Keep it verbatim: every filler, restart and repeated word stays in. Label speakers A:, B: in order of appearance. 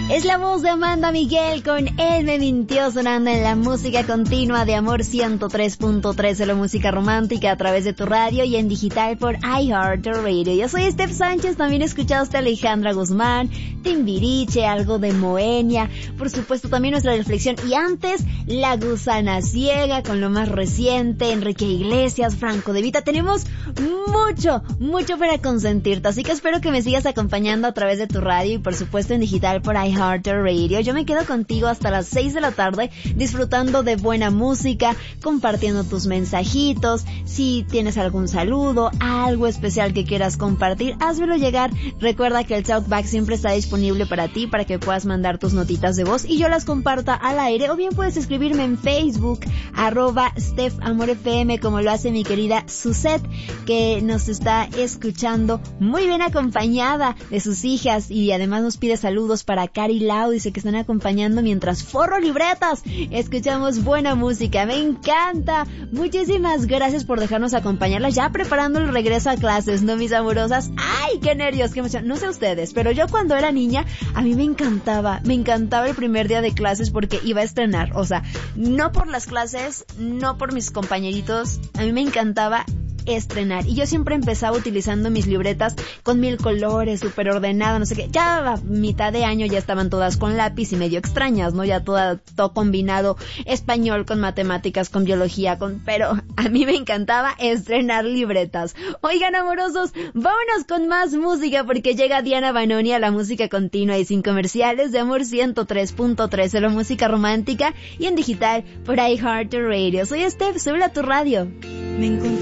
A: Es la voz de Amanda Miguel con Él me mintió, sonando en la música continua de Amor ciento tres punto tres, la música romántica a través de tu radio y en digital por iHeartRadio. Yo soy Steph Sánchez, también escuchaste a Alejandra Guzmán, Timbiriche, algo de Moenia, por supuesto también nuestra reflexión, y antes La Gusana Ciega con lo más reciente, Enrique Iglesias, Franco De Vita. Tenemos mucho, mucho para consentirte, así que espero que me sigas acompañando a través de tu radio y por supuesto en digital por iHeartRadio. Radio. Yo me quedo contigo hasta las seis de la tarde disfrutando de buena música, compartiendo tus mensajitos. Si tienes algún saludo, algo especial que quieras compartir, házmelo llegar. Recuerda que el Talkback siempre está disponible para ti, para que puedas mandar tus notitas de voz y yo las comparta al aire, o bien puedes escribirme en Facebook, arroba Steph Amor F M, como lo hace mi querida Suzette, que nos está escuchando muy bien acompañada de sus hijas y además nos pide saludos para Cari Lau, dice que están acompañando mientras forro libretas. Escuchamos buena música, me encanta. Muchísimas gracias por dejarnos acompañarlas, ya preparando el regreso a clases, ¿no, mis amorosas? ¡Ay, qué nervios, qué emoción! No sé ustedes, pero yo cuando era niña, a mí me encantaba, me encantaba el primer día de clases porque iba a estrenar, o sea, no por las clases, no por mis compañeritos, a mí me encantaba estrenar, y yo siempre empezaba utilizando mis libretas con mil colores, súper ordenado, no sé qué. Ya a mitad de año ya estaban todas con lápiz y medio extrañas, ¿no? Ya toda, todo combinado, español con matemáticas, con biología, con... pero a mí me encantaba estrenar libretas. Oigan, amorosos, vámonos con más música porque llega Diana Banoni a la música continua y sin comerciales de Amor ciento tres punto tres, la música romántica y en digital por iHeartRadio. Soy Steph, sube a tu radio.
B: Me encontré